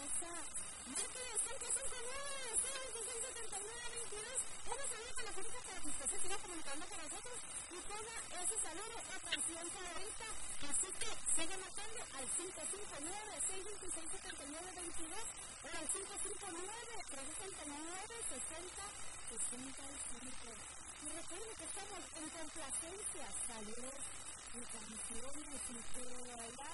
casa. Marque 559-679-22. Vamos a ver con la política para que usted se siga comunicando con nosotros y ponga ese saludo o canción favorita. Así que sigue marcando al 559-626-7922 o al 559-369-6065. Y recuerde que estamos en complacencia, saludos y canciones y todo allá.